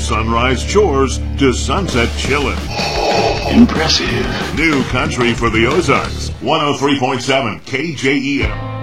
sunrise chores to sunset chillin'. Impressive. New country for the Ozarks. 103.7 KJEM.